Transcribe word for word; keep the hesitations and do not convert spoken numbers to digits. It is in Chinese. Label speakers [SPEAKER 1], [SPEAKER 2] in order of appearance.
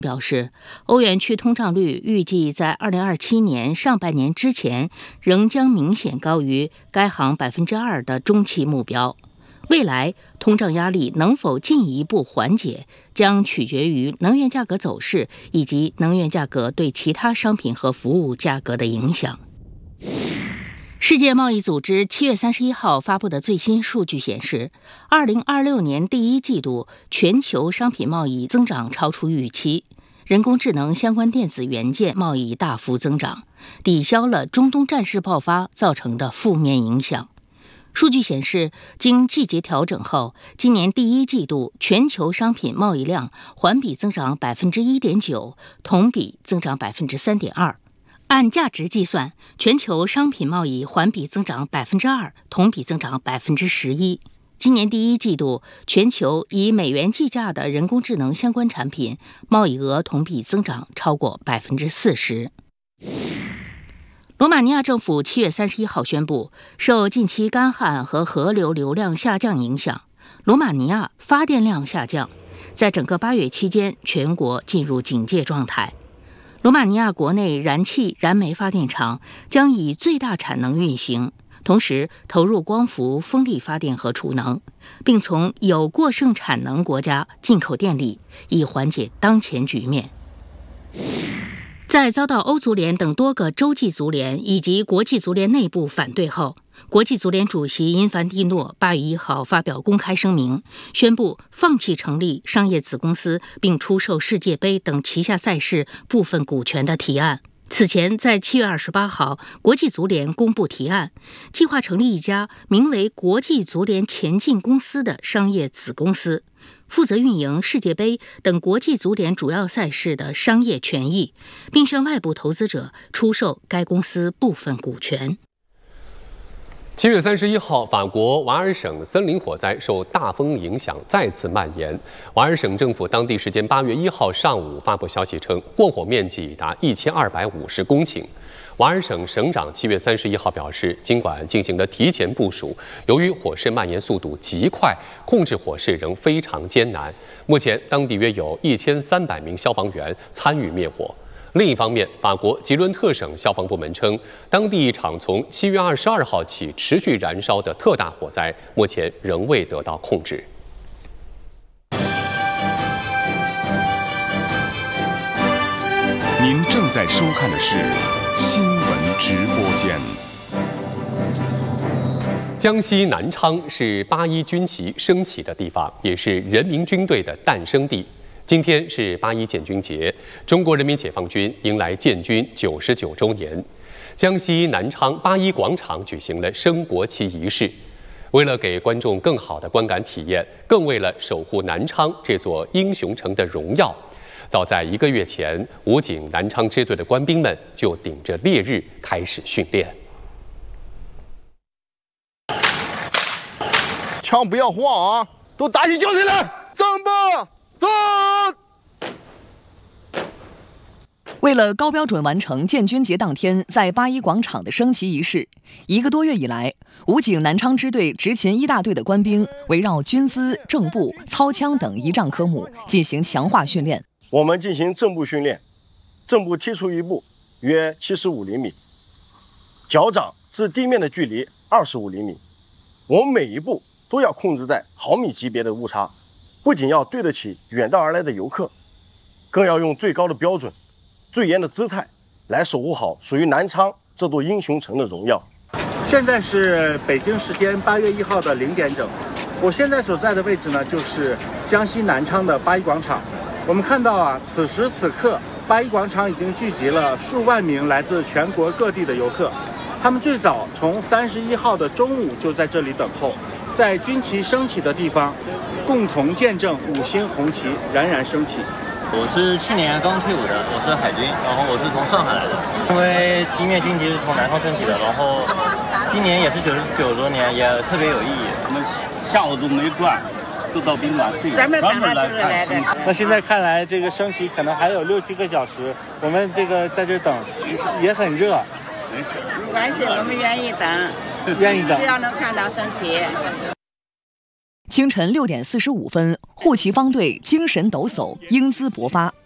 [SPEAKER 1] 表示，欧元区通胀率预计在二零二七年上半年之前仍将明显高于该行百分之二的中期目标。未来通胀压力能否进一步缓解，将取决于能源价格走势以及能源价格对其他商品和服务价格的影响。世界贸易组织七月三十一号发布的最新数据显示，二零二六年第一季度全球商品贸易增长超出预期，人工智能相关电子元件贸易大幅增长，抵消了中东战事爆发造成的负面影响。数据显示，经季节调整后，今年第一季度全球商品贸易量环比增长 百分之一点九， 同比增长 百分之三点二。按价值计算，全球商品贸易环比增长 百分之二， 同比增长 百分之十一。今年第一季度，全球以美元计价的人工智能相关产品贸易额同比增长超过 百分之四十。罗马尼亚政府七月三十一号宣布，受近期干旱和河流流量下降影响，罗马尼亚发电量下降，在整个八月期间，全国进入警戒状态。罗马尼亚国内燃气、燃煤发电厂将以最大产能运行，同时投入光伏、风力发电和储能，并从有过剩产能国家进口电力，以缓解当前局面。在遭到欧足联等多个洲际足联以及国际足联内部反对后，国际足联主席因凡蒂诺八月一号发表公开声明，宣布放弃成立商业子公司并出售世界杯等旗下赛事部分股权的提案。此前，在七月二十八号，国际足联公布提案，计划成立一家名为国际足联前进公司的商业子公司，负责运营世界杯等国际足联主要赛事的商业权益，并向外部投资者出售该公司部分股权。
[SPEAKER 2] 七月三十一号，法国瓦尔省森林火灾受大风影响再次蔓延。瓦尔省政府当地时间八月一号上午发布消息称，过火面积达一千二百五十公顷。瓦尔省省长七月三十一号表示，尽管进行了提前部署，由于火势蔓延速度极快，控制火势仍非常艰难。目前，当地约有一千三百名消防员参与灭火。另一方面，法国吉伦特省消防部门称，当地一场从七月二十二号起持续燃烧的特大火灾，目前仍未得到控制。
[SPEAKER 3] 您正在收看的是新闻直播间。
[SPEAKER 2] 江西南昌是八一军旗升起的地方，也是人民军队的诞生地。今天是八一建军节，中国人民解放军迎来建军九十九周年。江西南昌八一广场举行了升国旗仪式。为了给观众更好的观感体验，更为了守护南昌这座英雄城的荣耀，早在一个月前，武警南昌支队的官兵们就顶着烈日开始训练。
[SPEAKER 4] 枪不要晃啊，都打起精神来，上吧！走！
[SPEAKER 5] 为了高标准完成建军节当天在八一广场的升旗仪式，一个多月以来，武警南昌支队执勤一大队的官兵围绕军姿、正步、操枪等仪仗科目进行强化训练。
[SPEAKER 4] 我们进行正步训练，正步踢出一步约七十五厘米，脚掌至地面的距离二十五厘米。我们每一步都要控制在毫米级别的误差，不仅要对得起远道而来的游客，更要用最高的标准、最严的姿态来守护好属于南昌这座英雄城的荣耀。
[SPEAKER 6] 现在是北京时间八月一号的零点整，我现在所在的位置呢，就是江西南昌的八一广场。我们看到啊，此时此刻，八一广场已经聚集了数万名来自全国各地的游客，他们最早从三十一号的中午就在这里等候，在军旗升起的地方，共同见证五星红旗冉冉升起。
[SPEAKER 7] 我是去年刚退伍的，我是海军，然后我是从上海来的。因为地面军旗是从南昌升起的，然后今年也是九十九周年，也特别有意义。
[SPEAKER 8] 我们下午都没转，都到宾馆睡，专门
[SPEAKER 6] 来看升旗。那现在看来，这个升旗可能还有六七个小时，我们这个在这等也很热。
[SPEAKER 9] 没关系，我们愿意等，
[SPEAKER 6] 愿意等，
[SPEAKER 9] 只要能看到升旗。
[SPEAKER 5] 清晨六点四十五分，护旗方队精神抖擞，英姿勃发。